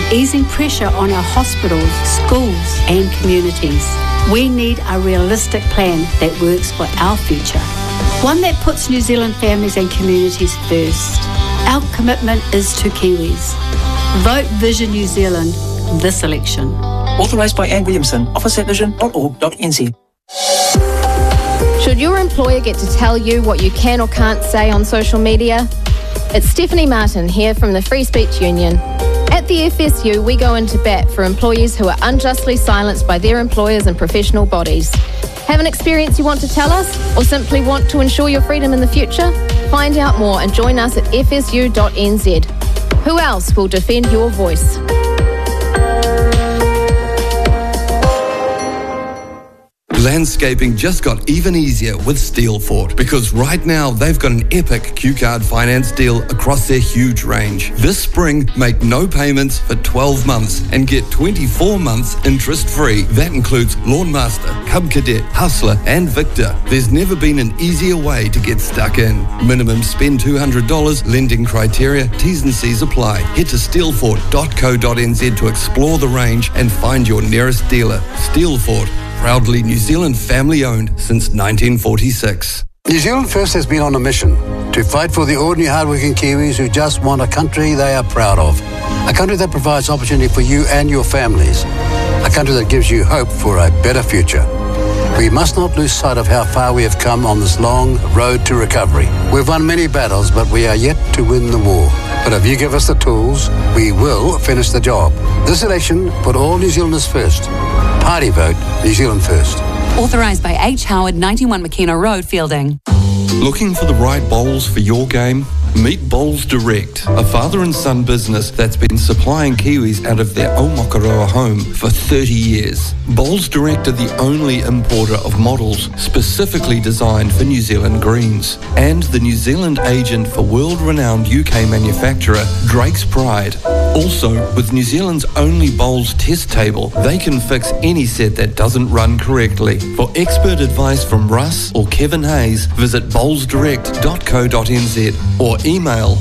easing pressure on our hospitals, schools and communities. We need a realistic plan that works for our future. One that puts New Zealand families and communities first. Our commitment is to Kiwis. Vote Vision New Zealand this election. Authorised by Anne Williamson, office at vision.org.nz. Should your employer get to tell you what you can or can't say on social media? It's Stephanie Martin here from the Free Speech Union. At the FSU, we go into bat for employees who are unjustly silenced by their employers and professional bodies. Have an experience you want to tell us, or simply want to ensure your freedom in the future? Find out more and join us at fsu.nz. Who else will defend your voice? Landscaping just got even easier with Steelfort, because right now they've got an epic Q-Card finance deal across their huge range. This spring, make no payments for 12 months and get 24 months interest-free. That includes Lawnmaster, Cub Cadet, Hustler and Victor. There's never been an easier way to get stuck in. Minimum spend $200, lending criteria, T's and C's apply. Head to steelfort.co.nz to explore the range and find your nearest dealer. Steelfort, proudly New Zealand family-owned since 1946. New Zealand First has been on a mission to fight for the ordinary hardworking Kiwis who just want a country they are proud of. A country that provides opportunity for you and your families. A country that gives you hope for a better future. We must not lose sight of how far we have come on this long road to recovery. We've won many battles, but we are yet to win the war. But if you give us the tools, we will finish the job. This election, put all New Zealanders first. Party vote, New Zealand First. Authorised by H. Howard, 91 McKenna Road, Fielding. Looking for the right bowls for your game? Meet Bowls Direct, a father and son business that's been supplying Kiwis out of their Aomakaroa home for 30 years. Bowls Direct are the only importer of models specifically designed for New Zealand greens, and the New Zealand agent for world-renowned UK manufacturer Drake's Pride. Also, with New Zealand's only bowls test table, they can fix any set that doesn't run correctly. For expert advice from Russ or Kevin Hayes, visit bowlsdirect.co.nz or email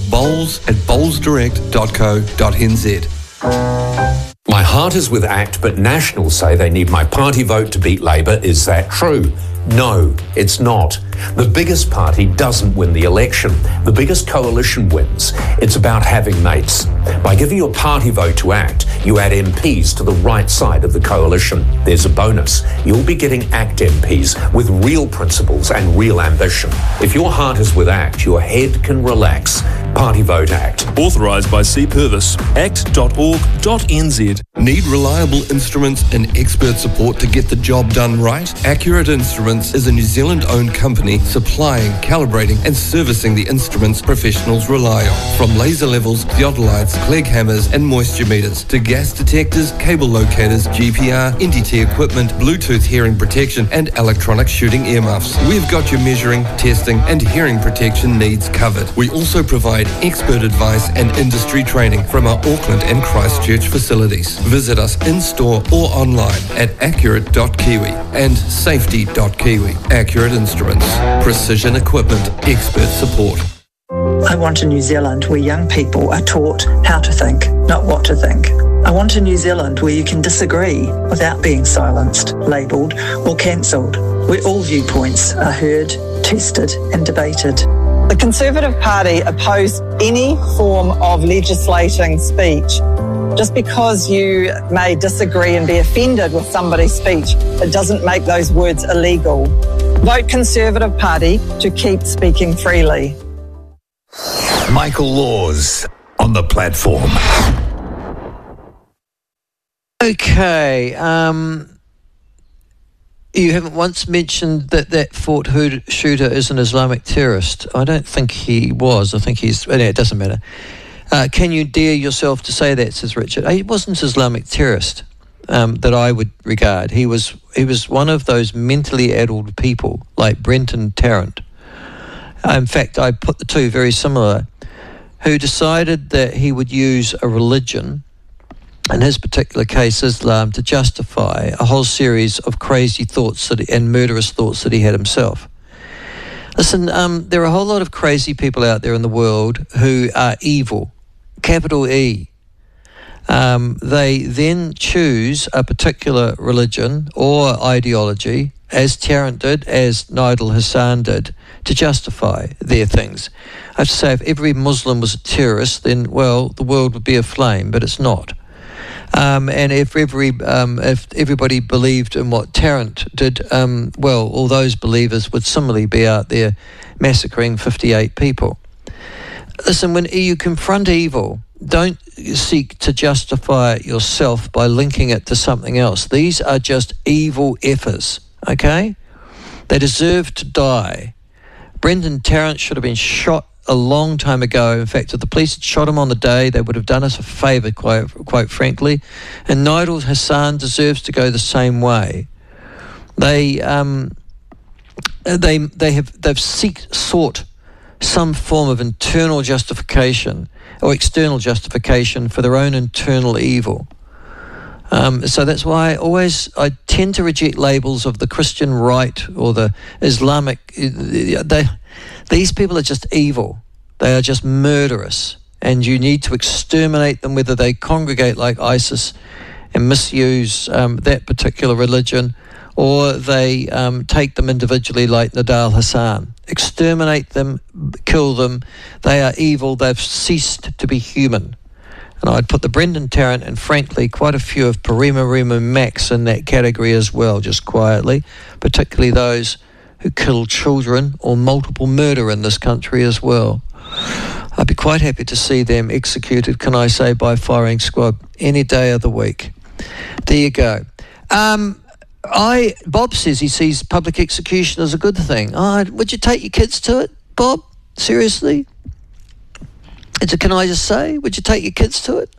bowls@bowlsdirect.co.nz. My heart is with ACT, but Nationals say they need my party vote to beat Labour. Is that true? No, it's not. The biggest party doesn't win the election. The biggest coalition wins. It's about having mates. By giving your party vote to ACT, you add MPs to the right side of the coalition. There's a bonus. You'll be getting ACT MPs with real principles and real ambition. If your heart is with ACT, your head can relax. Party vote ACT. Authorised by C. Purvis. act.org.nz. Need reliable instruments and expert support to get the job done right? Accurate Instruments is a New Zealand-owned company supplying, calibrating and servicing the instruments professionals rely on. From laser levels, theodolites, Clegg hammers and moisture meters to gas detectors, cable locators, GPR, NDT equipment, Bluetooth hearing protection and electronic shooting earmuffs. We've got your measuring, testing and hearing protection needs covered. We also provide expert advice and industry training from our Auckland and Christchurch facilities. Visit us in-store or online at accurate.kiwi and safety.kiwi. Accurate Instruments. Precision equipment. Expert support. I want a New Zealand where young people are taught how to think, not what to think. I want a New Zealand where you can disagree without being silenced, labelled or cancelled, where all viewpoints are heard, tested and debated. The Conservative Party oppose any form of legislating speech. Just because you may disagree and be offended with somebody's speech, it doesn't make those words illegal. Vote Conservative Party to keep speaking freely. Michael Laws on the platform. Okay, you haven't once mentioned that Fort Hood shooter is an Islamic terrorist. I don't think he was. I think he's... Anyway, it doesn't matter. Can you dare yourself to say that, says Richard? He wasn't an Islamic terrorist that I would regard. He was one of those mentally addled people like Brenton Tarrant. In fact, I put the two very similar, who decided that he would use a religion, in his particular case Islam, to justify a whole series of crazy thoughts and murderous thoughts that he had himself. Listen, there are a whole lot of crazy people out there in the world who are evil, capital E. They then choose a particular religion or ideology, as Tarrant did, as Nigel Hassan did, to justify their things. I have to say, if every Muslim was a terrorist, then, well, the world would be aflame, but it's not. And if everybody believed in what Tarrant did, well, all those believers would similarly be out there massacring 58 people. Listen, when you confront evil, don't seek to justify it yourself by linking it to something else. These are just evil effers, okay? They deserve to die. Brendan Tarrant should have been shot a long time ago. In fact, if the police had shot him on the day, they would have done us a favour, quite frankly. And Nigel Hassan deserves to go the same way. They've sought some form of internal justification or external justification for their own internal evil. So that's why I tend to reject labels of the Christian right or the Islamic. These people are just evil. They are just murderous, and you need to exterminate them, whether they congregate like ISIS and misuse that particular religion, or they take them individually like Nigel Hassan. Exterminate them, kill them. They are evil. They've ceased to be human. And I'd put the Brendan Tarrant and, frankly, quite a few of Parima Max in that category as well, just quietly, particularly those who kill children or multiple murder in this country as well. I'd be quite happy to see them executed, can I say, by firing squad any day of the week. There you go. Bob says he sees public execution as a good thing. Would you take your kids to it, Bob? Seriously? Can I just say, would you take your kids to it?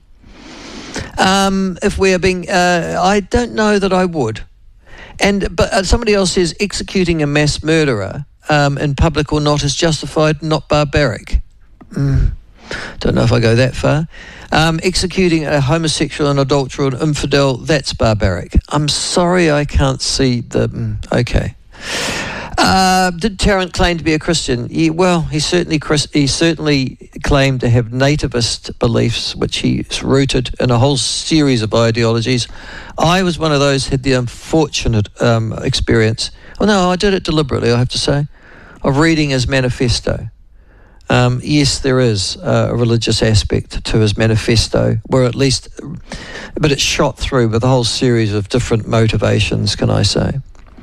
If we're being, I don't know that I would. But somebody else says executing a mass murderer in public or not is justified, not barbaric. Don't know if I go that far. Executing a homosexual, an adulterer, an infidel, that's barbaric. I'm sorry, I can't see the... okay. Did Tarrant claim to be a Christian? Well, he certainly claimed to have nativist beliefs, which he's rooted in a whole series of ideologies. I was one of those who had the unfortunate experience. Well, no, I did it deliberately, I have to say, of reading his manifesto. Yes, there is a religious aspect to his manifesto, but it's shot through with a whole series of different motivations, can I say.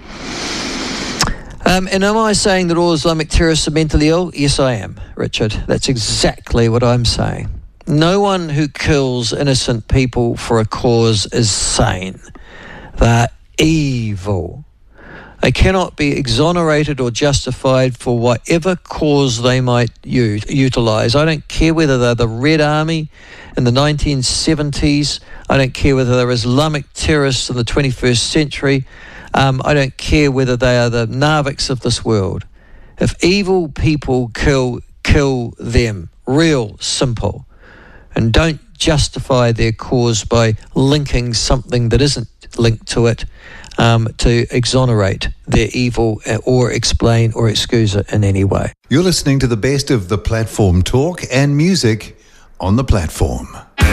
And am I saying that all Islamic terrorists are mentally ill? Yes, I am, Richard. That's exactly what I'm saying. No one who kills innocent people for a cause is sane. They're evil. They cannot be exonerated or justified for whatever cause they might utilise. I don't care whether they're the Red Army in the 1970s. I don't care whether they're Islamic terrorists in the 21st century. I don't care whether they are the Narviks of this world. If evil people kill them. Real simple. And don't justify their cause by linking something that isn't linked to it to exonerate their evil or explain or excuse it in any way. You're listening to the best of the platform talk and music on the platform.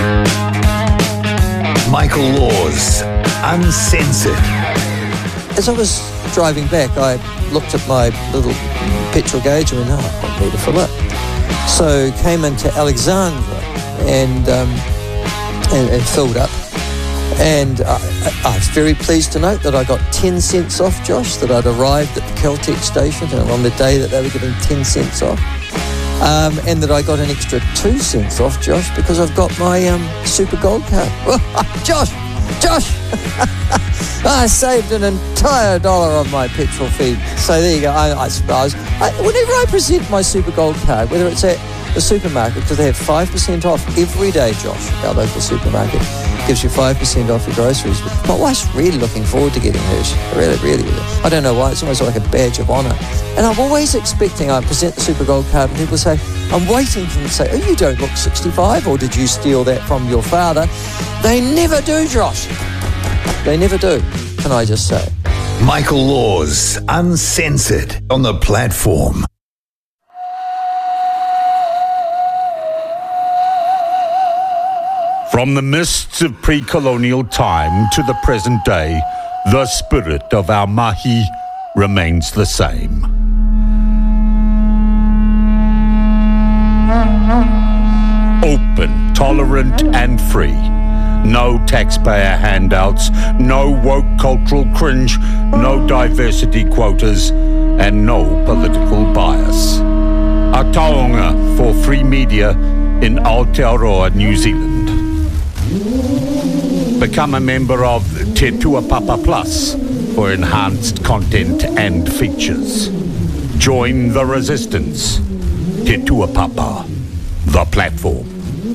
Michael Laws, Uncensored. As I was driving back, I looked at my little petrol gauge and went, I need to fill up. So came into Alexandra and filled up. And I was very pleased to note that I got 10 cents off, Josh, that I'd arrived at the Caltex station and on the day that they were giving 10 cents off. And that I got an extra 2 cents off, Josh, because I've got my Super Gold card. Josh! I saved an entire $1 on my petrol feed. So there you go. I suppose. Whenever I present my Super Gold card, whether it's at the supermarket, because they have 5% off every day, Josh, our local supermarket, gives you 5% off your groceries. My wife's really looking forward to getting hers. Really. I don't know why. It's almost like a badge of honour. And I'm always expecting, I present the Super Gold card and people say, I'm waiting for them to say, oh, you don't look 65, or did you steal that from your father? They never do, Josh. They never do, can I just say. Michael Laws, Uncensored, on the platform. From the mists of pre-colonial time to the present day, the spirit of our mahi remains the same. Open, tolerant and free. No taxpayer handouts, no woke cultural cringe, no diversity quotas, and no political bias. A taonga for free media in Aotearoa, New Zealand. Become a member of Te Tuapapa Plus for enhanced content and features. Join the resistance. Te Tuapapa, the platform.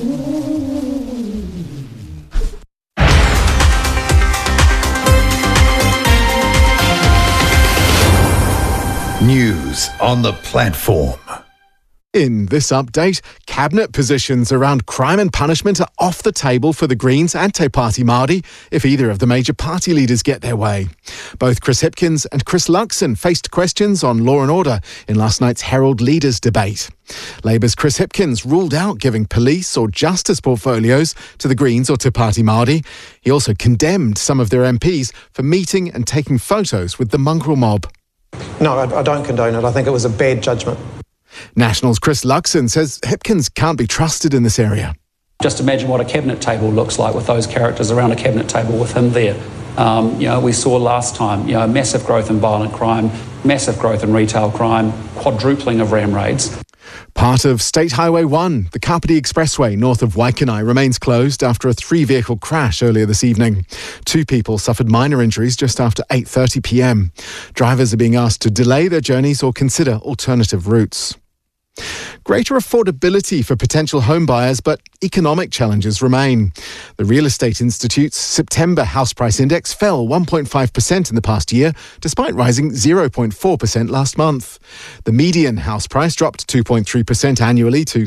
News on the platform. In this update, cabinet positions around crime and punishment are off the table for the Greens and Te Pāti Māori if either of the major party leaders get their way. Both Chris Hipkins and Chris Luxon faced questions on law and order in last night's Herald Leaders debate. Labour's Chris Hipkins ruled out giving police or justice portfolios to the Greens or Te Pāti Māori. He also condemned some of their MPs for meeting and taking photos with the mongrel mob. No, I don't condone it. I think it was a bad judgment. National's Chris Luxon says Hipkins can't be trusted in this area. Just imagine what a cabinet table looks like with those characters around a cabinet table with him there. We saw last time, massive growth in violent crime, massive growth in retail crime, quadrupling of ram raids. Part of State Highway 1, the Kapiti Expressway north of Waikanai, remains closed after a 3-vehicle crash earlier this evening. 2 people suffered minor injuries just after 8:30 p.m. Drivers are being asked to delay their journeys or consider alternative routes. Greater affordability for potential home buyers, but economic challenges remain. The Real Estate Institute's September house price index fell 1.5% in the past year, despite rising 0.4% last month. The median house price dropped 2.3% annually to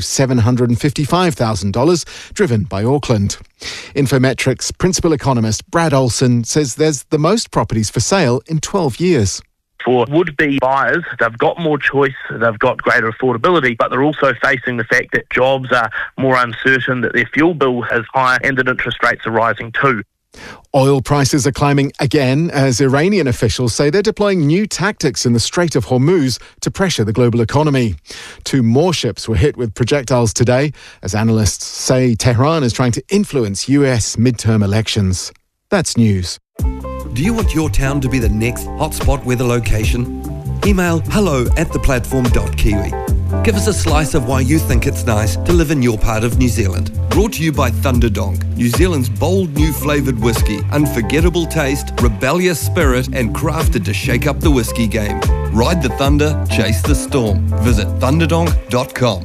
$755,000, driven by Auckland. Infometrics principal economist Brad Olson says there's the most properties for sale in 12 years. For would-be buyers, they've got more choice, they've got greater affordability, but they're also facing the fact that jobs are more uncertain, that their fuel bill is high, and that interest rates are rising too. Oil prices are climbing again as Iranian officials say they're deploying new tactics in the Strait of Hormuz to pressure the global economy. 2 more ships were hit with projectiles today, as analysts say Tehran is trying to influence US midterm elections. That's news. Do you want your town to be the next hotspot weather location? Email hello@theplatform.kiwi. Give us a slice of why you think it's nice to live in your part of New Zealand. Brought to you by Thunderdonk, New Zealand's bold new flavoured whiskey. Unforgettable taste, rebellious spirit, and crafted to shake up the whiskey game. Ride the thunder, chase the storm. Visit thunderdonk.com.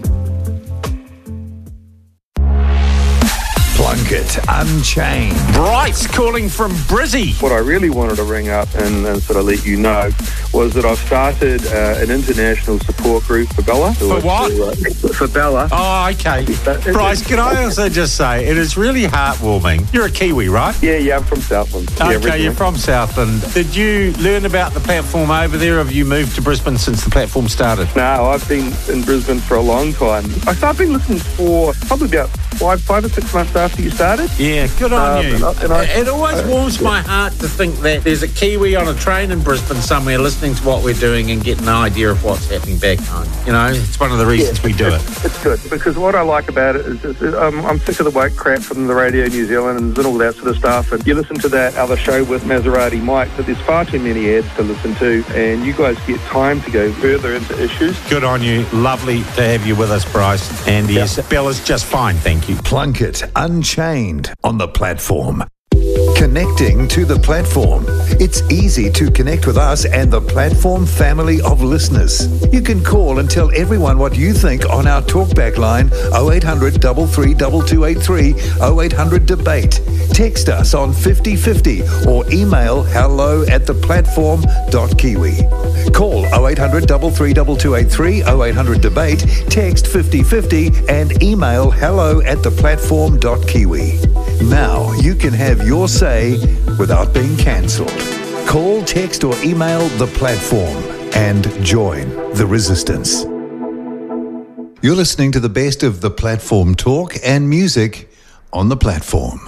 Plunkett Unchained. Bryce calling from Brizzy. What I really wanted to ring up and sort of let you know was that I've started an international support group for Bella. For what? For Bella. Oh, okay. Bryce, can I also just say, it is really heartwarming. You're a Kiwi, right? Yeah, I'm from Southland. Okay, you're from Southland. Did you learn about the platform over there, or have you moved to Brisbane since the platform started? No, I've been in Brisbane for a long time. I've been listening for probably about 5 or 6 months after you started. Yeah, good on you. It always warms my heart to think that there's a Kiwi on a train in Brisbane somewhere listening to what we're doing and getting an idea of what's happening back home. It's one of the reasons we do it. It's good, because what I like about it is I'm sick of the woke crap from the Radio New Zealand and all that sort of stuff, and you listen to that other show with Maserati Mike, but there's far too many ads to listen to, and you guys get time to go further into issues. Good on you. Lovely to have you with us, Bryce. And yes, Bella's just fine, thank you. Plunkett Unchained on the platform. Connecting to the platform. It's easy to connect with us and the platform family of listeners. You can call and tell everyone what you think on our talkback line 0800 332283 0800 debate. Text us on 5050 or email hello@theplatform.kiwi. Call 0800 332283 0800 debate, text 5050 and email hello@theplatform.kiwi. Now you can have your say without being cancelled. Call, text or email the platform and join the resistance. You're listening to the best of the platform talk and music on the platform.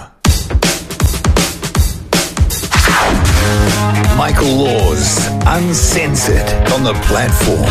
Michael Laws, Uncensored on the platform.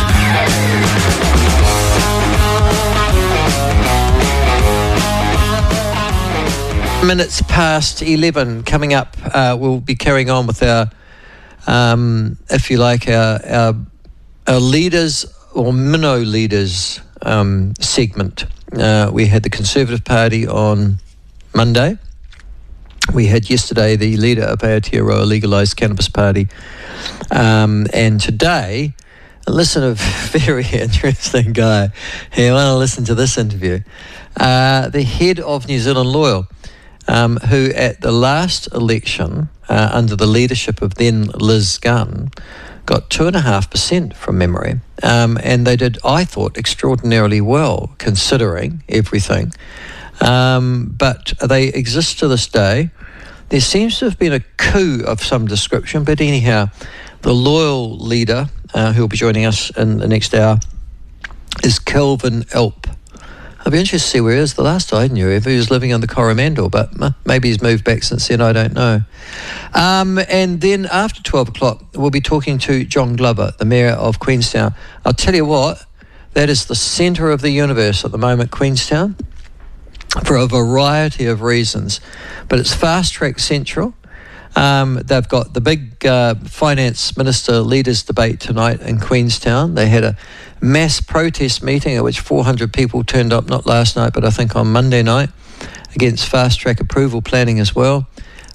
Minutes past 11. Coming up, we'll be carrying on with our, if you like, our leaders or minnow leaders segment. We had the Conservative Party on Monday. We had yesterday the leader of Aotearoa Legalised Cannabis Party. And today, listen, a very interesting guy. You want to listen to this interview. The head of New Zealand Loyal, who at the last election, under the leadership of then Liz Gunn, got 2.5% from memory. And they did, I thought, extraordinarily well, considering everything. But they exist to this day. There seems to have been a coup of some description, but anyhow, the Loyal leader, who will be joining us in the next hour, is Kelvin Alp. I'll be interested to see where he is. The last I knew of, he was living in the Coromandel, but maybe he's moved back since then, I don't know. And then after 12 o'clock, we'll be talking to John Glover, the Mayor of Queenstown. I'll tell you what, that is the centre of the universe at the moment, Queenstown, for a variety of reasons. But it's Fast Track Central. They've got the big Finance Minister Leaders Debate tonight in Queenstown. They had a mass protest meeting at which 400 people turned up, not last night, but I think on Monday night, against Fast Track approval planning as well.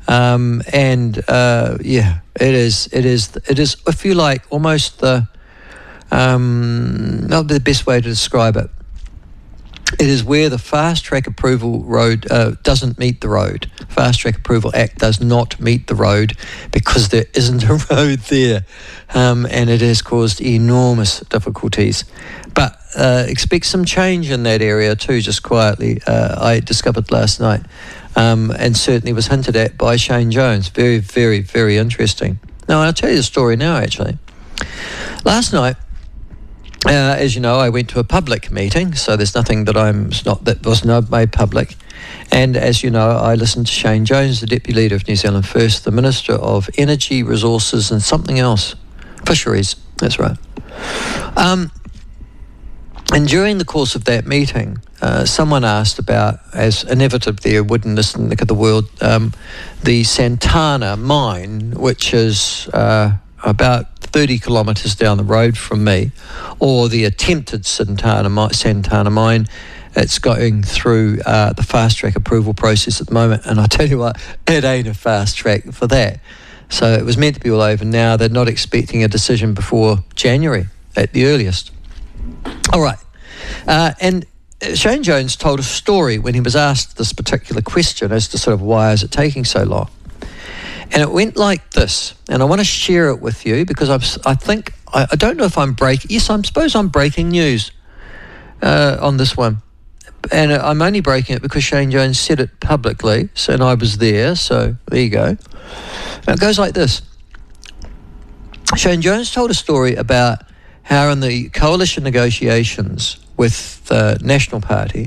Yeah, it is, if you like, almost the, not the best way to describe it. It is where the Fast Track Approval Road doesn't meet the road. Fast Track Approval Act does not meet the road because there isn't a road there. And it has caused enormous difficulties. But expect some change in that area too, just quietly. I discovered last night. And certainly was hinted at by Shane Jones. Very, very, very interesting. Now, I'll tell you the story now, actually. Last night, as you know, I went to a public meeting, so there's nothing that was not made public. And as you know, I listened to Shane Jones, the Deputy Leader of New Zealand First, the Minister of Energy, Resources and something else. Fisheries, that's right. And during the course of that meeting, someone asked about, as inevitably there would in this neck of the world, the Santana mine, which is about 30 kilometres down the road from me, or the attempted Santana mine. It's going through the fast track approval process at the moment, and I tell you what, it ain't a fast track for that. So it was meant to be all over now. They're not expecting a decision before January at the earliest. All right. And Shane Jones told a story when he was asked this particular question as to sort of why is it taking so long. And it went like this, and I want to share it with you because I don't know if I'm breaking. Yes, I suppose I'm breaking news on this one, and I'm only breaking it because Shane Jones said it publicly, and I was there. So there you go. And it goes like this. Shane Jones told a story about how in the coalition negotiations with the National Party,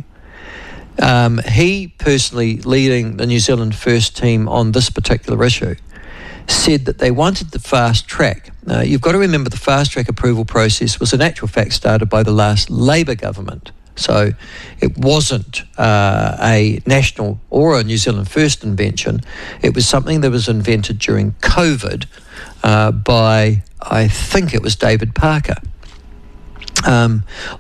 he personally leading the New Zealand First team on this particular issue, said that they wanted the fast track. Now, you've got to remember the fast track approval process was in actual fact started by the last Labour government. So it wasn't a national or a New Zealand First invention. It was something that was invented during COVID by, I think it was David Parker. In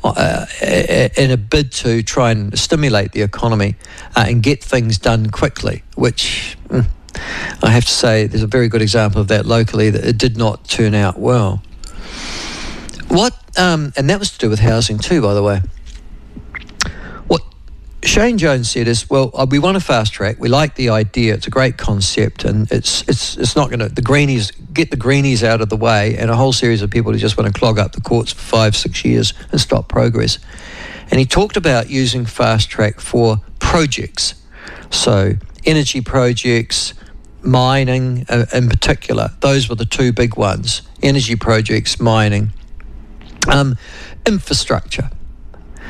a bid to try and stimulate the economy and get things done quickly, which I have to say there's a very good example of that locally, that it did not turn out well. And that was to do with housing too, by the way. What Shane Jones said is, well, we want a fast track. We like the idea. It's a great concept, and it's not going to get the greenies out of the way, and a whole series of people who just want to clog up the courts for 5-6 years and stop progress. And he talked about using fast track for projects, so energy projects, mining in particular. Those were the two big ones: energy projects, mining, infrastructure.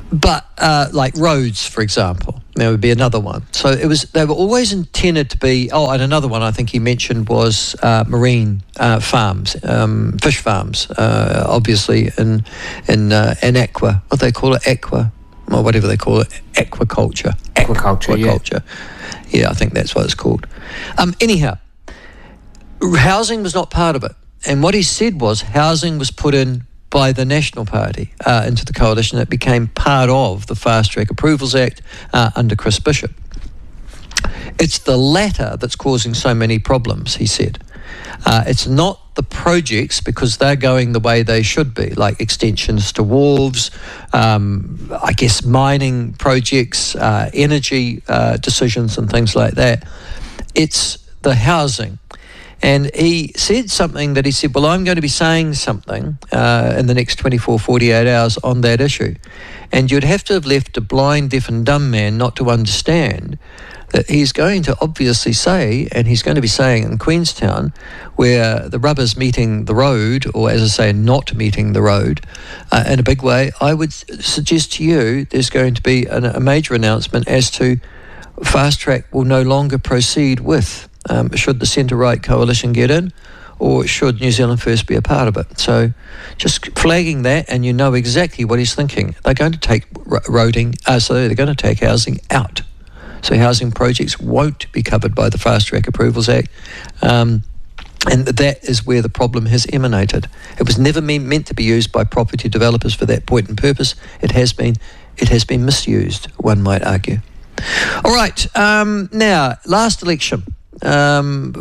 But like roads, for example, there would be another one. So they were always intended to be. Oh, and another one I think he mentioned was marine farms, fish farms, obviously in aqua. What they call it, aqua, or whatever they call it, aquaculture. Aquaculture. Yeah, I think that's what it's called. Anyhow, housing was not part of it, and what he said was housing was put in by the National Party into the coalition. It became part of the Fast Track Approvals Act under Chris Bishop. It's the latter that's causing so many problems, he said. It's not the projects, because they're going the way they should be, like extensions to wharves, I guess mining projects, energy decisions and things like that. It's the housing. And he said something that he said, well, I'm going to be saying something in the next 24, 48 hours on that issue. And you'd have to have left a blind, deaf and dumb man not to understand that he's going to obviously say, and he's going to be saying in Queenstown, where the rubber's meeting the road, or as I say, not meeting the road in a big way, I would suggest to you there's going to be a major announcement as to Fast Track will no longer proceed with. Should the centre-right coalition get in, or should New Zealand First be a part of it? So just flagging that, and you know exactly what he's thinking. They're going to take they're going to take housing out. So housing projects won't be covered by the Fast Track Approvals Act. And that is where the problem has emanated. It was never meant to be used by property developers for that point and purpose. It has been misused, one might argue. All right, now, last election. There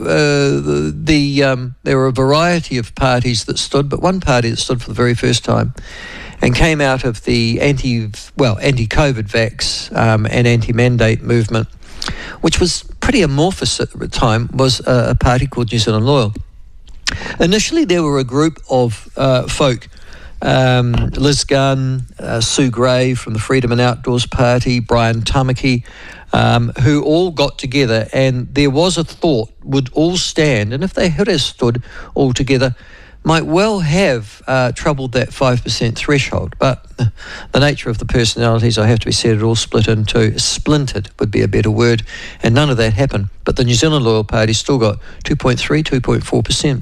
were a variety of parties that stood, but one party that stood for the very first time and came out of the anti-COVID vax and anti-mandate movement, which was pretty amorphous at the time, was a party called New Zealand Loyal. Initially, there were a group of folk, Liz Gunn, Sue Gray from the Freedom and Outdoors Party, Brian Tamaki, who all got together, and there was a thought would all stand, and if they had stood all together, might well have troubled that 5% threshold. But the nature of the personalities, I have to be said, it all splintered would be a better word, and none of that happened. But the New Zealand Loyal Party still got 2.4%.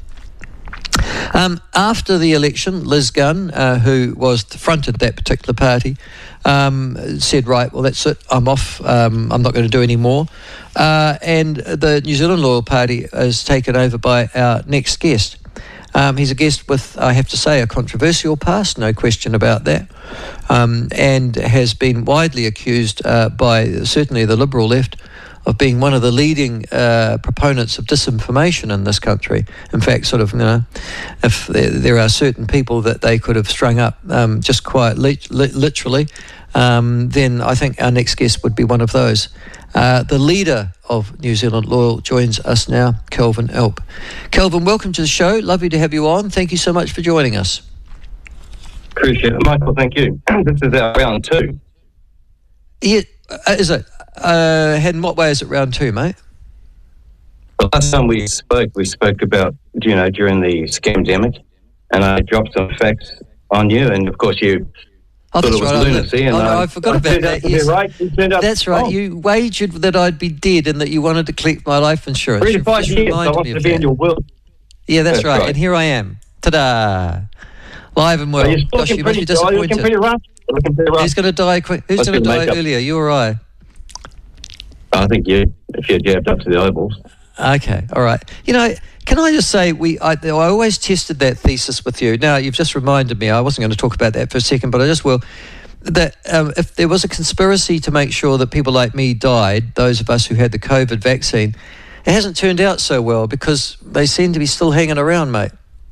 After the election, Liz Gunn, who fronted that particular party, said, right, well, that's it, I'm off, I'm not going to do any more. And the New Zealand Loyal Party is taken over by our next guest. He's a guest with, I have to say, a controversial past, no question about that, and has been widely accused by certainly the Liberal left of being one of the leading proponents of disinformation in this country. In fact, if there are certain people that they could have strung up just quite literally, then I think our next guest would be one of those. The leader of New Zealand Loyal joins us now, Kelvin Alp. Kelvin, welcome to the show. Lovely to have you on. Thank you so much for joining us. Appreciate it, Michael. Thank you. This is our round two. Yeah, is it? In what way is it round two, mate? The last time we spoke about, during the scamdemic, and I dropped some facts on you, and of course you thought it was lunacy. I forgot about that. Yes. Right. That's right. You wagered that I'd be dead and that you wanted to collect my life insurance. 3 to 5 years, I wanted to be in your will. Yeah, that's right. And here I am. Ta-da! Live and well. Gosh, you must be disappointed. Looking pretty rough. Who's going to die quick? Who's going to die earlier, you or I? I think you, if you're jabbed up to the eyeballs. Okay, all right. Can I just say, I always tested that thesis with you. Now, you've just reminded me, I wasn't going to talk about that for a second, but I just will, that if there was a conspiracy to make sure that people like me died, those of us who had the COVID vaccine, it hasn't turned out so well because they seem to be still hanging around, mate.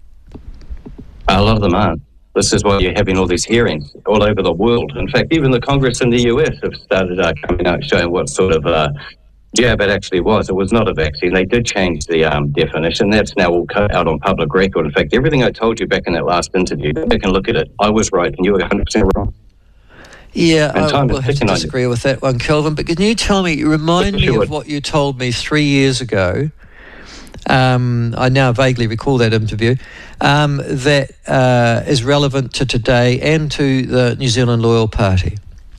A lot of them aren't. This is why you're having all these hearings all over the world. In fact, even the Congress in the US have started coming out showing what sort of jab it actually was. It was not a vaccine. They did change the definition. That's now all cut out on public record. In fact, everything I told you back in that last interview, go back and look at it. I was right and you were 100% wrong. Yeah, I will have to disagree with that one, Kelvin. But can you tell me, remind me of what you told me 3 years ago? I now vaguely recall that interview, that is relevant to today and to the New Zealand Loyal Party.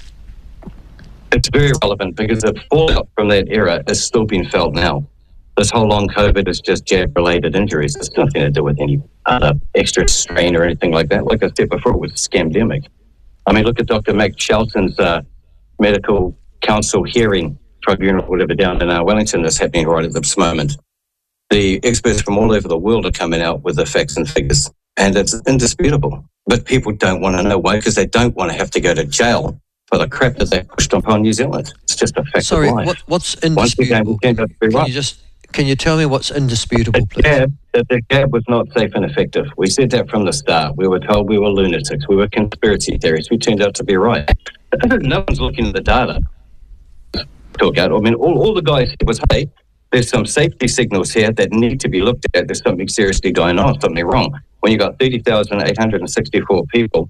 It's very relevant because the fallout from that era is still being felt now. This whole long COVID is just jab-related injuries. It's nothing to do with any other extra strain or anything like that. Like I said before, it was a scamdemic. I mean, look at Dr. Mac Shelton's medical council hearing tribunal, whatever, down in Wellington that's happening right at this moment. The experts from all over the world are coming out with the facts and figures, and it's indisputable. But people don't want to know why, because they don't want to have to go to jail for the crap that they pushed upon New Zealand. It's just a fact of life. What's indisputable? Can you tell me what's indisputable, please? The jab was not safe and effective. We said that from the start. We were told we were lunatics. We were conspiracy theories. We turned out to be right. No one's looking at the data. Talk out. I mean, all the guys said was, hey, there's some safety signals here that need to be looked at. There's something seriously going on, something wrong. When you got 36,864 people,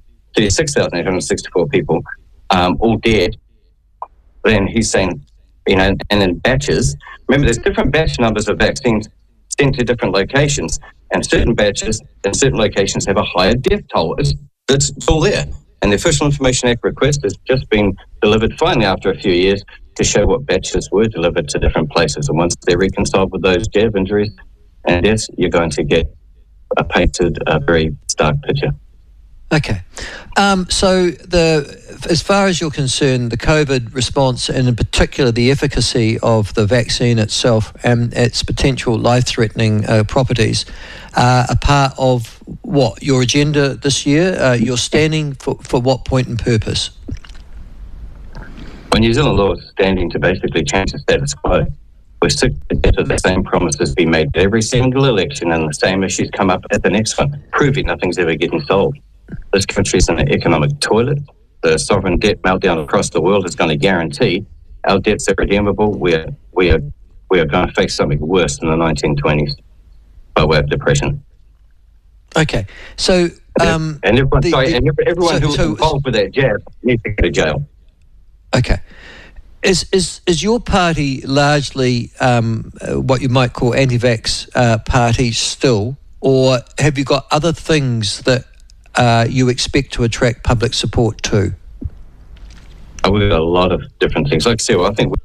all dead, then he's saying, and in batches. Remember, there's different batch numbers of vaccines sent to different locations, and certain batches in certain locations have a higher death toll. It's all there. And the Official Information Act request has just been delivered finally after a few years to show what batches were delivered to different places. And once they're reconciled with those jab injuries and deaths, you're going to get a very stark picture. Okay. So as far as you're concerned, the COVID response, and in particular the efficacy of the vaccine itself and its potential life-threatening properties, are part of what, your agenda this year? You're standing for what point and purpose? Well, New Zealand law is standing to basically change the status quo. We're sick of the same promises being made at every single election, and the same issues come up at the next one, proving nothing's ever getting solved. This country's in an economic toilet. The sovereign debt meltdown across the world is going to guarantee our debts are redeemable. We are going to face something worse than the 1920s by way of depression. Okay, so and everyone who was involved with that jab needs to go to jail. Okay. Is your party largely what you might call anti-vax party still, or have you got other things that you expect to attract public support to? We've got a lot of different things. Like I said, I think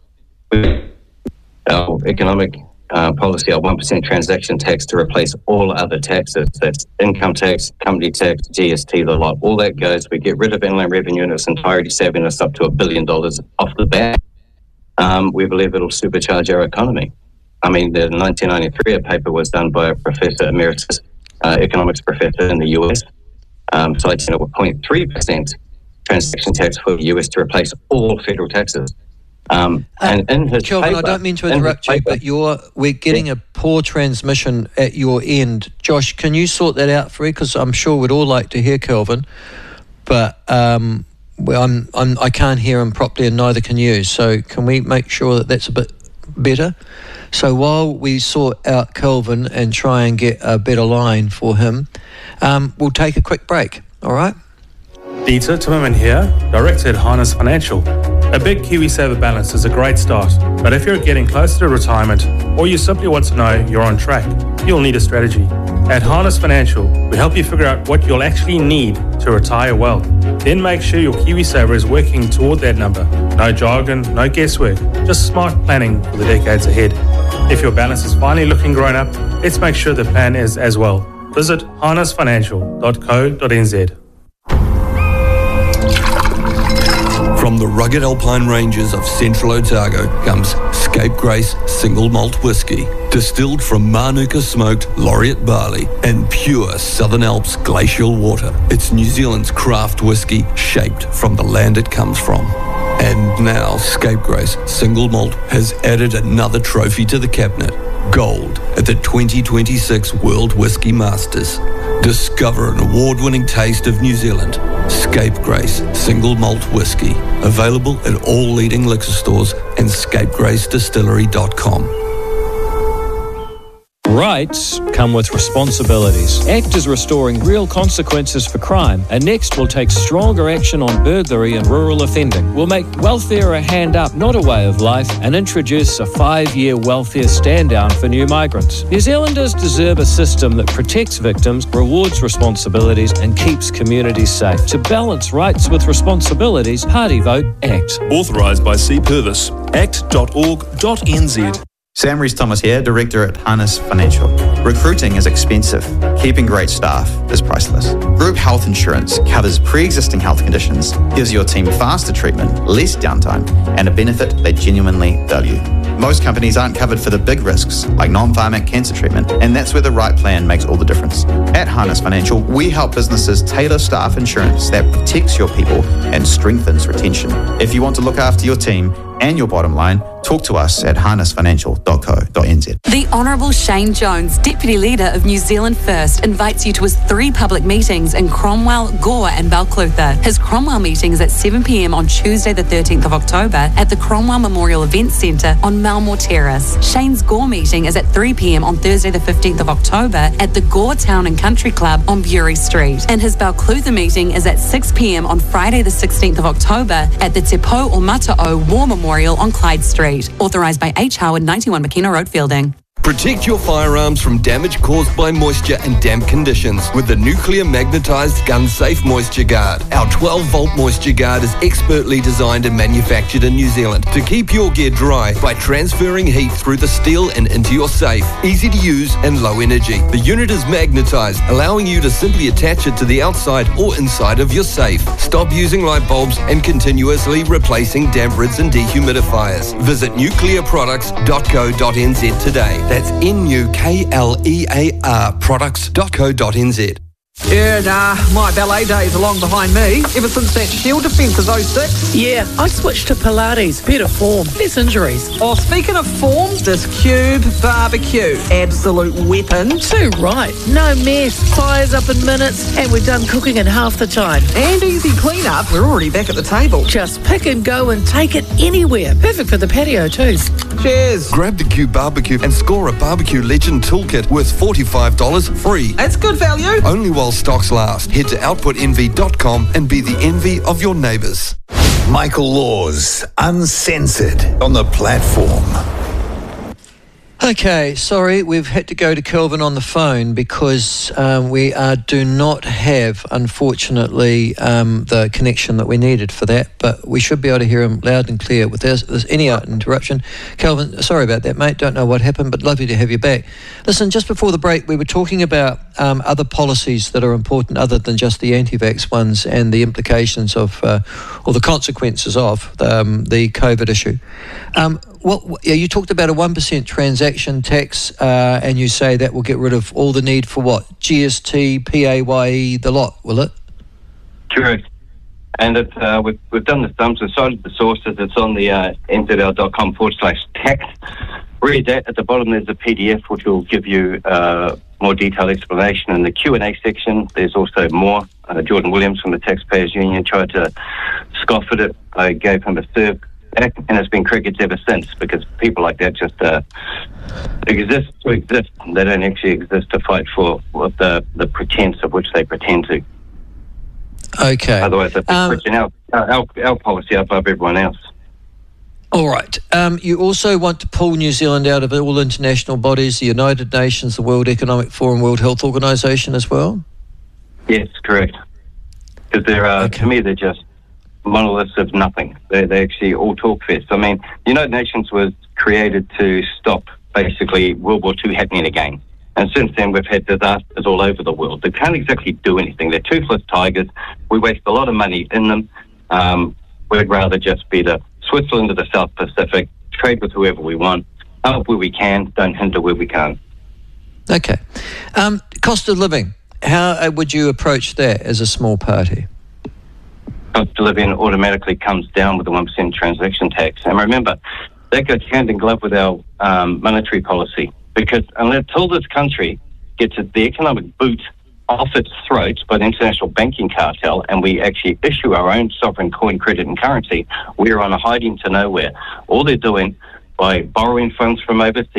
our economic policy, our 1% transaction tax to replace all other taxes. That's income tax, company tax, GST, the lot. All that goes. We get rid of inland revenue in its entirety, saving us up to $1 billion off the bat. We believe it'll supercharge our economy. I mean, the 1993 a paper was done by a professor emeritus, economics professor in the US, citing a 0.3% transaction tax for the US to replace all federal taxes. And in his Kelvin, paper, I don't mean to interrupt you, but we're getting a poor transmission at your end. Josh, can you sort that out for me? Because I'm sure we'd all like to hear Kelvin, but I can't hear him properly, and neither can you. So can we make sure that that's a bit better? So while we sort out Kelvin and try and get a better line for him, we'll take a quick break. All right? Dieter Timmerman here, Director at Harness Financial. A big KiwiSaver balance is a great start, but if you're getting closer to retirement or you simply want to know you're on track, you'll need a strategy. At Harness Financial, we help you figure out what you'll actually need to retire well. Then make sure your KiwiSaver is working toward that number. No jargon, no guesswork, just smart planning for the decades ahead. If your balance is finally looking grown up, let's make sure the plan is as well. Visit harnessfinancial.co.nz. From the rugged alpine ranges of central Otago comes Scapegrace Single Malt Whisky, distilled from Manuka smoked laureate barley and pure Southern Alps glacial water. It's New Zealand's craft whisky shaped from the land it comes from. And now Scapegrace Single Malt has added another trophy to the cabinet, gold at the 2026 World Whisky Masters. Discover an award-winning taste of New Zealand. Scapegrace Single Malt Whisky. Available at all leading liquor stores and scapegracedistillery.com. Rights come with responsibilities. ACT is restoring real consequences for crime, and Next will take stronger action on burglary and rural offending. We'll make welfare a hand up, not a way of life, and introduce a 5-year welfare stand-down for new migrants. New Zealanders deserve a system that protects victims, rewards responsibilities, and keeps communities safe. To balance rights with responsibilities, party vote ACT. Authorised by C. Purvis. act.org.nz. Sam Rees-Thomas here, Director at Harness Financial. Recruiting is expensive. Keeping great staff is priceless. Group health insurance covers pre-existing health conditions, gives your team faster treatment, less downtime, and a benefit they genuinely value. Most companies aren't covered for the big risks, like non-pharmac cancer treatment, and that's where the right plan makes all the difference. At Harness Financial, we help businesses tailor staff insurance that protects your people and strengthens retention. If you want to look after your team and your bottom line, talk to us at harnessfinancial.co.nz. The Honourable Shane Jones, Deputy Leader of New Zealand First, invites you to his 3 public meetings in Cromwell, Gore and Balclutha. His Cromwell meeting is at 7 p.m. on Tuesday the 13th of October at the Cromwell Memorial Events Centre on Malmore Terrace. Shane's Gore meeting is at 3 p.m. on Thursday the 15th of October at the Gore Town and Country Club on Bury Street. And his Balclutha meeting is at 6 p.m. on Friday the 16th of October at the Te Pou o Mata'o War Memorial on Clyde Street. Authorised by H. Howard, 91 McKenna Road, Fielding. Protect your firearms from damage caused by moisture and damp conditions with the nuclear magnetized gun safe moisture guard. Our 12-volt moisture guard is expertly designed and manufactured in New Zealand to keep your gear dry by transferring heat through the steel and into your safe. Easy to use and low energy. The unit is magnetized, allowing you to simply attach it to the outside or inside of your safe. Stop using light bulbs and continuously replacing damp rids and dehumidifiers. Visit nuclearproducts.co.nz today. That's NUKLEAR products.co.nz. Yeah, my ballet days are long behind me. Ever since that Shield defence of 06. Yeah, I switched to Pilates. Better form, less injuries. Oh, speaking of form, this Cube barbecue. Absolute weapon. Too right. No mess. Fires up in minutes, and we're done cooking in half the time. And easy clean-up. We're already back at the table. Just pick and go and take it anywhere. Perfect for the patio too. Cheers. Grab the Cube barbecue and score a Barbecue Legend toolkit worth $45 free. That's good value. Only while stocks last. Head to outputenvy.com and be the envy of your neighbours. Michael Laws, uncensored on the platform. Okay, sorry, we've had to go to Kelvin on the phone because we do not have, unfortunately, the connection that we needed for that, but we should be able to hear him loud and clear without any interruption. Kelvin, sorry about that, mate. Don't know what happened, but lovely to have you back. Listen, just before the break, we were talking about other policies that are important other than just the anti-vax ones and the implications of, or the consequences of the COVID issue. You talked about a 1% transaction tax, and you say that will get rid of all the need for what? GST, PAYE, the lot, will it? Correct. And it's, we've done the sums, we've cited the sources, it's on the nzl.com/tax. Read that. At the bottom there's a PDF which will give you more detailed explanation. In the Q&A section there's also more. Jordan Williams from the Taxpayers Union tried to scoff at it. I gave him a serve back, and it's been crickets ever since, because people like that just exist to exist. They don't actually exist to fight for the pretense of which they pretend to. Okay. Otherwise, they'd be pushing our policy above everyone else. All right. You also want to pull New Zealand out of all international bodies, the United Nations, the World Economic Forum, World Health Organization as well? Yes, correct. Because they're, to me, they're just monoliths of nothing. They actually all talk fest. I mean, the United Nations was created to stop basically World War II happening again. And since then, we've had disasters all over the world. They can't exactly do anything. They're toothless tigers. We waste a lot of money in them. We'd rather just be the Switzerland of the South Pacific, trade with whoever we want, help where we can, don't hinder where we can't. Okay. Cost of living. How would you approach that as a small party? Cost of living automatically comes down with the 1% transaction tax. And remember, that goes hand in glove with our monetary policy, because until this country gets the economic boot off its throat by the international banking cartel and we actually issue our own sovereign coin, credit and currency, we're on a hiding to nowhere. All they're doing by borrowing funds from overseas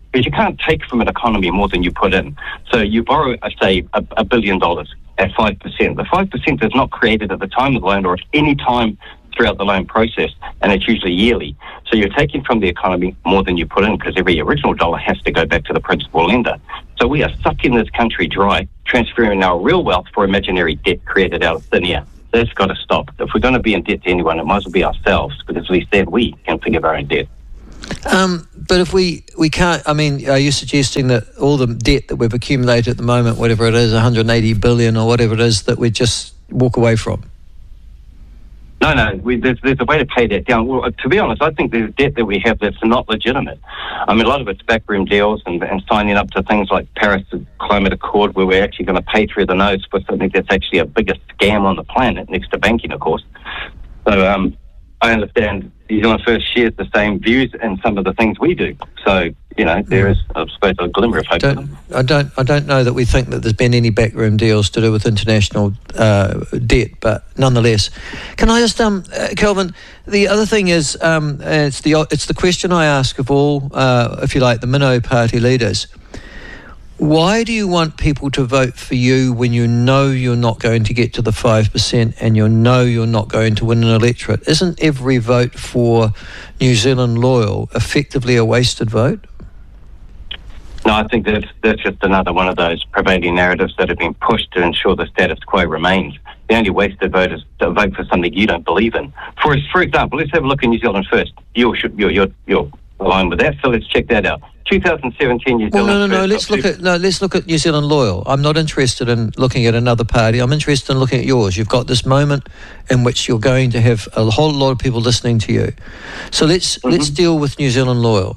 Because you can't take from an economy more than you put in. So you borrow, say, $1 billion at 5%. The 5% is not created at the time of the loan or at any time throughout the loan process, and it's usually yearly. So you're taking from the economy more than you put in, because every original dollar has to go back to the principal lender. So we are sucking this country dry, transferring our real wealth for imaginary debt created out of thin air. That's got to stop. If we're going to be in debt to anyone, it might as well be ourselves, because at least then we can think of our own debt. But if we can't, I mean, are you suggesting that all the debt that we've accumulated at the moment, whatever it is, 180 billion or whatever it is, that we just walk away from? No, there's a way to pay that down. Well, to be honest, I think there's debt that we have that's not legitimate. I mean, a lot of it's backroom deals and signing up to things like Paris Climate Accord, where we're actually going to pay through the nose for something that's actually a bigger scam on the planet, next to banking, of course. So I understand New Zealand First shares the same views in some of the things we do. So, you know, there is, I suppose, a glimmer of hope. I don't know that we think that there's been any backroom deals to do with international debt, but nonetheless, can I just, Kelvin? The other thing is, it's the question I ask of all, if you like, the Minnow Party leaders. Why do you want people to vote for you when you know you're not going to get to the 5% and you know you're not going to win an electorate? Isn't every vote for New Zealand Loyal effectively a wasted vote? No, I think that's just another one of those prevailing narratives that have been pushed to ensure the status quo remains. The only wasted vote is to vote for something you don't believe in. For example, let's have a look at New Zealand First. You're aligned with that, so let's check that out. 2017 New Zealand First. Let's look at New Zealand Loyal. I'm not interested in looking at another party. I'm interested in looking at yours. You've got this moment in which you're going to have a whole lot of people listening to you. So let's deal with New Zealand Loyal.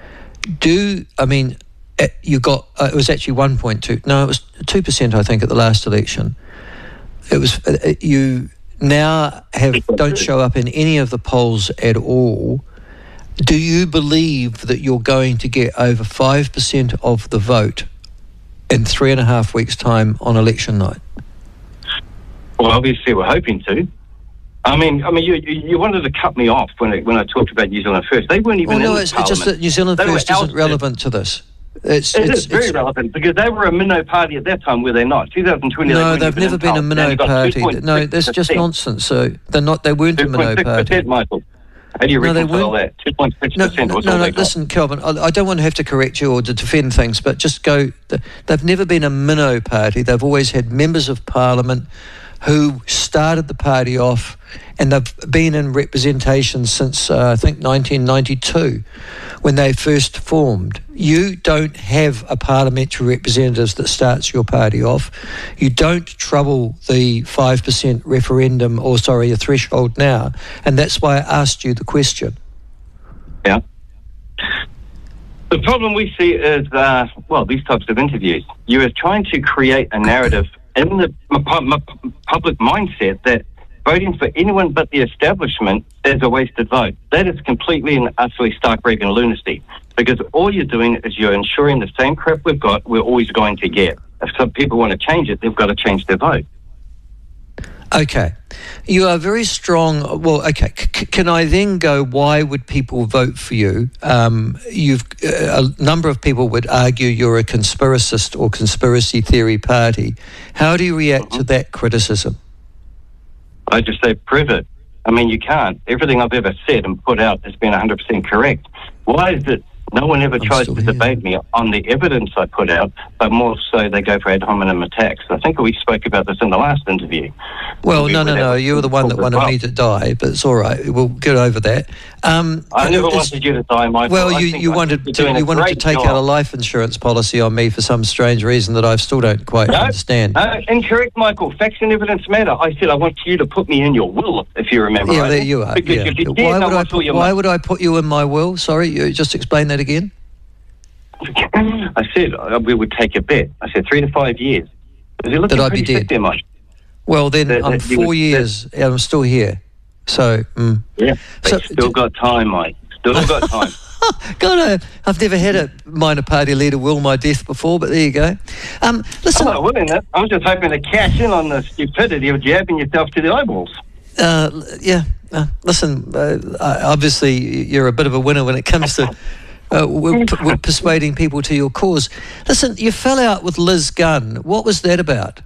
You got it was actually 1.2. No, it was 2%. I think at the last election. It was you now don't show up in any of the polls at all. Do you believe that you're going to get over 5% of the vote in 3.5 weeks' time on election night? Well, obviously we're hoping to. I mean, you wanted to cut me off when I talked about New Zealand First. They weren't even in the Parliament. It's just that New Zealand First isn't relevant to this. It is very relevant, because they were a minnow party at that time, were they not? 2020. No, they've never been a minnow party. No, that's just nonsense. So they're not. They weren't a minnow party. Michael. How do you reconcile that? 2.6% was all they got. Listen, Kelvin, I don't want to have to correct you or to defend things, but just go. They've never been a minnow party. They've always had members of Parliament who started the party off, and they've been in representation since, I think, 1992, when they first formed. You don't have a parliamentary representative that starts your party off. You don't trouble the 5% referendum, a threshold now, and that's why I asked you the question. Yeah. The problem we see is, these types of interviews. You are trying to create a narrative in the public mindset that voting for anyone but the establishment is a wasted vote. That is completely and utterly stark-raving lunacy, because all you're doing is you're ensuring the same crap we're always going to get. If some people want to change it, they've got to change their vote. Okay. You are very strong. Well, okay. Can I then go, why would people vote for you? A number of people would argue you're a conspiracist or conspiracy theory party. How do you react to that criticism? I just say, prove it. I mean, you can't. Everything I've ever said and put out has been 100% correct. Why is it no one ever tries to debate me on the evidence I put out, but more so they go for ad hominem attacks? I think we spoke about this in the last interview. Well, no. You were the one that wanted me to die, but it's all right. We'll get over that. I never wanted you to die, Michael. Well, you wanted to take out a life insurance policy on me for some strange reason that I still don't quite understand. Incorrect, Michael. Facts and evidence matter. I said I want you to put me in your will, if you remember. Yeah, there you are. Why would I put you in my will? Sorry, you just explain that again. I said we would take a bet. I said 3 to 5 years. That I'd be dead. There, Mike. Well, then I'm 4 years and I'm still here. So yeah, still got time, Mike. Still got time. God, I've never had a minor party leader will my death before, but there you go. Listen, I'm not willing that. I'm just hoping to cash in on the stupidity of jabbing yourself to the eyeballs. Listen, obviously you're a bit of a winner when it comes to were persuading people to your cause. Listen, you fell out with Liz Gunn. What was that about?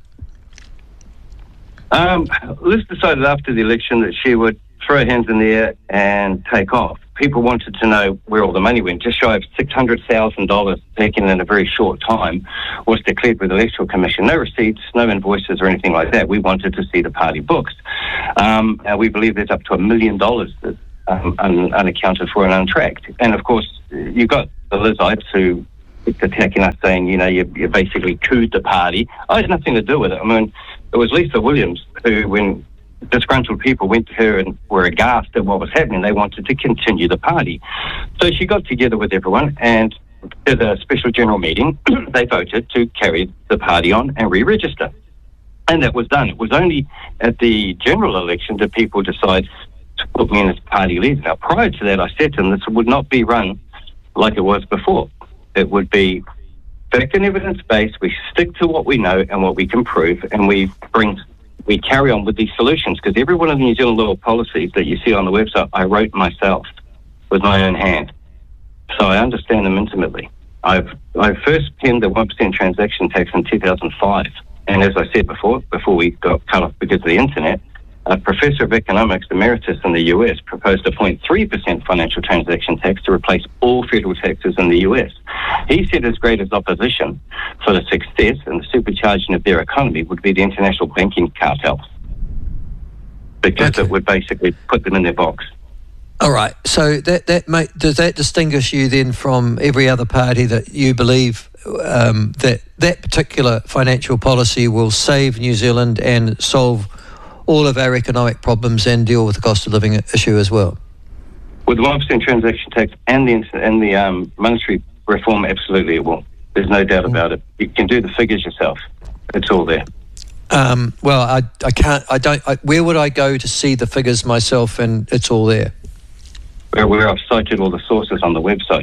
Liz decided after the election that she would throw her hands in the air and take off. People wanted to know where all the money went. Just shy of $600,000 taken in a very short time was declared with the Electoral Commission. No receipts, no invoices or anything like that. We wanted to see the party books. We believe there's up to $1 million that's unaccounted for and untracked. And of course, you got the Lizites who attacking us saying, you basically cooed the party. I had nothing to do with it. I mean, it was Lisa Williams who, when disgruntled people went to her and were aghast at what was happening, they wanted to continue the party. So she got together with everyone and did a special general meeting. They voted to carry the party on and re-register. And that was done. It was only at the general election that people decide to put me in as party leader. Now, prior to that, I said to them, this would not be run like it was before. It would be fact and evidence-based. We stick to what we know and what we can prove, and we carry on with these solutions, because every one of the New Zealand law policies that you see on the website, I wrote myself with my own hand. So I understand them intimately. I first penned the 1% transaction tax in 2005. And as I said before we got cut off because of the internet, a professor of economics emeritus in the US proposed a 0.3% financial transaction tax to replace all federal taxes in the US. He said his greatest opposition for the success and the supercharging of their economy would be the international banking cartels, because it would basically put them in their box. All right. So does that distinguish you then from every other party that you believe that particular financial policy will save New Zealand and solve all of our economic problems and deal with the cost of living issue as well? With the 1% transaction tax and the monetary reform, absolutely it will. There's no doubt about it. You can do the figures yourself. It's all there. Well, I can't. I don't. Where would I go to see the figures myself? And it's all there. Where I've cited all the sources on the website.